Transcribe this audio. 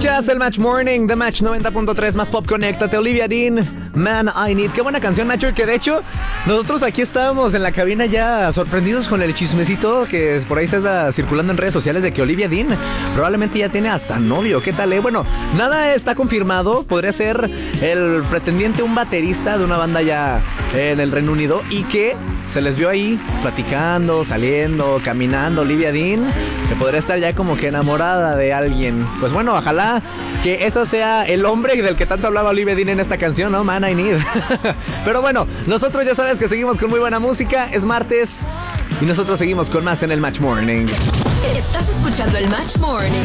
Escuchas el Match Morning de Match 90.3 más Pop. Conéctate. Olivia Dean, Man I Need. Qué buena canción, Nacho. Que de hecho, nosotros aquí estábamos en la cabina ya sorprendidos con el chismecito que por ahí se está circulando en redes sociales de que Olivia Dean probablemente ya tiene hasta novio. ¿Qué tal, Bueno, nada está confirmado. Podría ser el pretendiente, un baterista de una banda ya en el Reino Unido y que se les vio ahí platicando, saliendo, caminando. Olivia Dean, que podría estar ya como que enamorada de alguien. Pues bueno, ojalá que eso sea el hombre del que tanto hablaba Olivia Dean en esta canción, ¿no? Man I Need. Pero bueno, nosotros ya sabes que seguimos con muy buena música. Es martes y nosotros seguimos con más en el Match Morning. Estás escuchando el Match Morning.